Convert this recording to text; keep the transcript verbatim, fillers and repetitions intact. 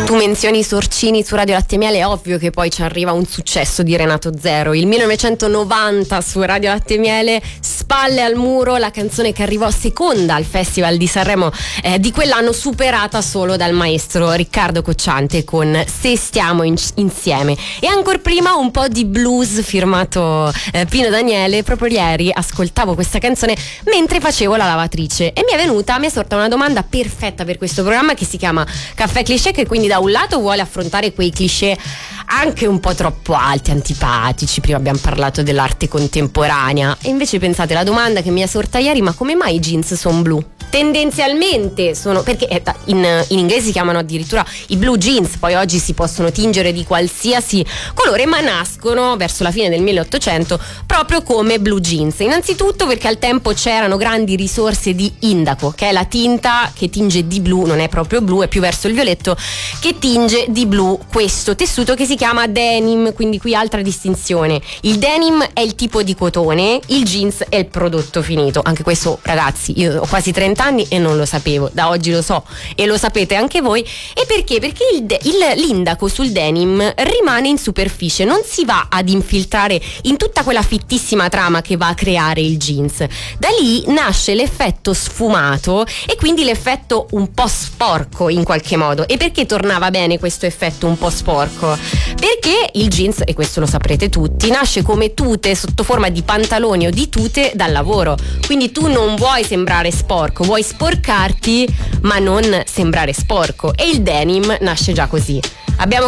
Tu menzioni Sorcini su Radio Latte e Miele, è ovvio che poi ci arriva un successo di Renato Zero. Il millenovecentonovanta su Radio Latte e Miele, Spalle al muro, la canzone che arrivò seconda al Festival di Sanremo eh, di quell'anno, superata solo dal maestro Riccardo Cocciante con Se stiamo in- insieme. E ancora prima un po' di blues firmato eh, Pino Daniele. Proprio ieri ascoltavo questa canzone mentre facevo la lavatrice e mi è venuta, mi è sorta una domanda perfetta per questo programma che si chiama Caffè Cliché, che quindi da un lato vuole affrontare quei cliché anche un po' troppo alti, antipatici. Prima abbiamo parlato dell'arte contemporanea e invece pensate, la domanda che mi è sorta ieri: ma come mai i jeans sono blu? Tendenzialmente sono, perché in, in inglese si chiamano addirittura i blue jeans, poi oggi si possono tingere di qualsiasi colore, ma nascono verso la fine del milleottocento proprio come blue jeans. Innanzitutto perché al tempo c'erano grandi risorse di indaco, che è la tinta che tinge di blu, non è proprio blu, è più verso il violetto, che tinge di blu questo tessuto che si chiama denim. Quindi qui altra distinzione: il denim è il tipo di cotone, il jeans è il prodotto finito. Anche questo, ragazzi, io ho quasi trenta anni e non lo sapevo, da oggi lo so e lo sapete anche voi. E perché? Perché il de- il, l'indaco sul denim rimane in superficie, non si va ad infiltrare in tutta quella fittissima trama che va a creare il jeans. Da lì nasce l'effetto sfumato e quindi l'effetto un po' sporco in qualche modo. E perché tornava bene questo effetto un po' sporco? Perché il jeans, e questo lo saprete tutti, nasce come tute sotto forma di pantaloni o di tute dal lavoro. Quindi tu non vuoi sembrare sporco, vuoi sporcarti ma non sembrare sporco, e il denim nasce già così. Abbiamo